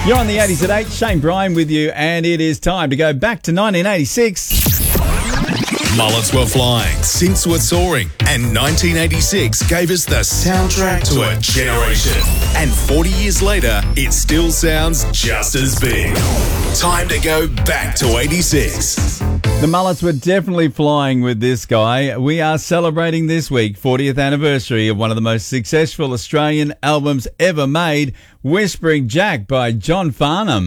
You're on the 80s at 8. Shane Bryan with you, and it is time to go back to 1986. Mullets were flying, synths were soaring, and 1986 gave us the soundtrack to a generation. And 40 years later, it still sounds just as big. Time to go back to 86. The Mullets were definitely flying with this guy. We are celebrating this week 40th anniversary of one of the most successful Australian albums ever made, Whispering Jack by John Farnham.